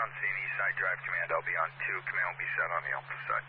on scene, East Side Drive, Command. I'll be on 2. Command will be set on the Alpha side.